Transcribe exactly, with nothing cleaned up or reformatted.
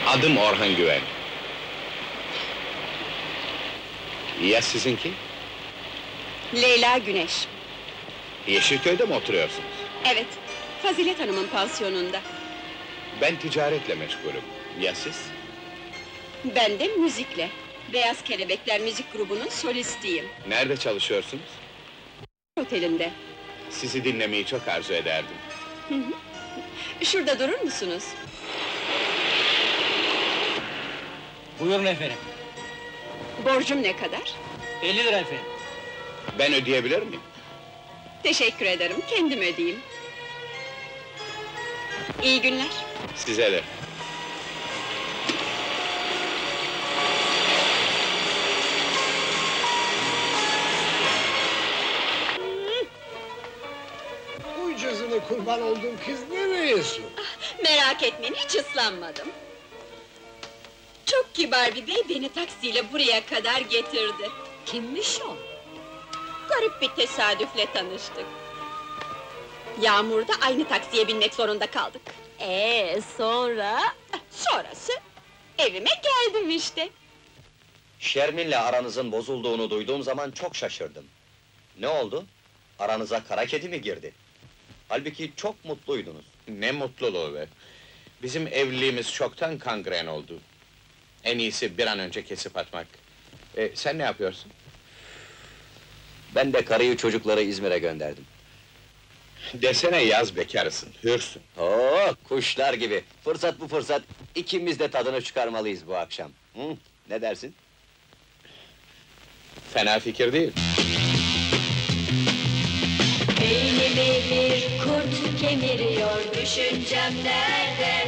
Adım Orhan Güven. Ya sizinki? Leyla Güneş. Yeşilköy'de mi oturuyorsunuz? Evet, Fazilet Hanım'ın pansiyonunda. Ben ticaretle meşgulüm. Ya siz? Ben de müzikle. Beyaz Kelebekler müzik grubunun solistiyim. Nerede çalışıyorsunuz? Otelinde. Sizi dinlemeyi çok arzu ederdim. Şurada durur musunuz? Buyurun efendim. Borcum ne kadar? elli lira efendim. Ben ödeyebilir miyim? Teşekkür ederim, kendim ödeyeyim. İyi günler. Size de. Uy cızını kurban olduğum kız nereye su? Merak etmeyin, hiç ıslanmadım. Çok kibar bir bey beni taksiyle buraya kadar getirdi. Kimmiş o? Garip bir tesadüfle tanıştık. Yağmurda aynı taksiye binmek zorunda kaldık. Ee, sonra? Sonrası, evime geldim işte. Şermin'le aranızın bozulduğunu duyduğum zaman çok şaşırdım. Ne oldu? Aranıza kara kedi mi girdi? Halbuki çok mutluydunuz. Ne mutluluğu be! Bizim evliliğimiz çoktan kangren oldu. En iyisi bir an önce kesip atmak. E, sen ne yapıyorsun? Ben de karıyı çocukları İzmir'e gönderdim. Desene yaz bekarısın, hürsün. Oo, kuşlar gibi! Fırsat bu fırsat, ikimiz de tadını çıkarmalıyız bu akşam. Hı? Ne dersin? Fena fikir değil. Beynimi bir kurt kemiriyor, düşüncem nerede?